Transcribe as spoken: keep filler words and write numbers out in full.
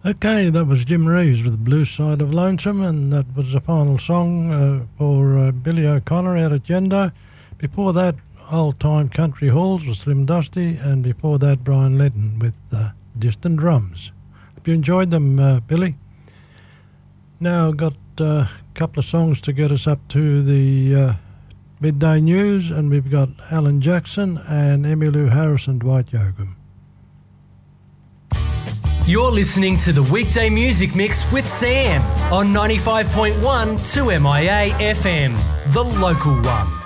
Okay, that was Jim Reeves with Blue Side of Lonesome, and that was the final song uh, for uh, Billy O'Connor out at Gendo. Before that, Old Time Country Halls with Slim Dusty, and before that, Brian Lenton with uh, Distant Drums. Hope you enjoyed them, uh, Billy. Now I've got uh, a couple of songs to get us up to the uh, midday news, and we've got Alan Jackson and Emmylou Harris and Dwight Yoakam. You're listening to the Weekday Music Mix with Sam on ninety-five point one two M I A F M, the local one.